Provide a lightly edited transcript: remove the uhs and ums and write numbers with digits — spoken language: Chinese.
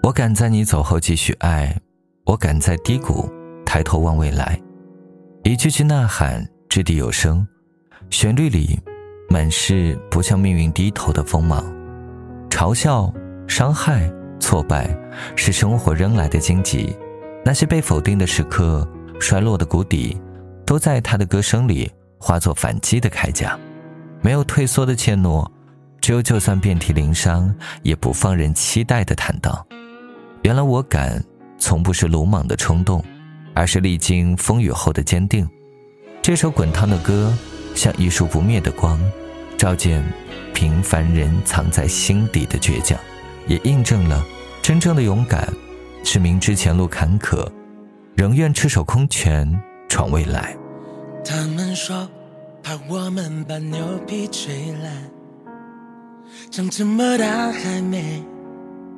我敢在你走后继续爱，我敢在低谷抬头望未来。一句句呐喊掷地有声，旋律里满是不向命运低头的锋芒。嘲笑、伤害、挫败是生活扔来的荆棘，那些被否定的时刻，衰落的谷底，都在他的歌声里化作反击的铠甲。没有退缩的怯懦，只有就算遍体鳞伤也不放任期待的坦荡。原来我敢从不是鲁莽的冲动，而是历经风雨后的坚定。这首滚烫的歌像一束不灭的光，照见平凡人藏在心底的倔强，也印证了真正的勇敢是明知前路坎坷，仍愿赤手空拳闯未来。 他们说怕我们把牛皮吹烂，长这么大还没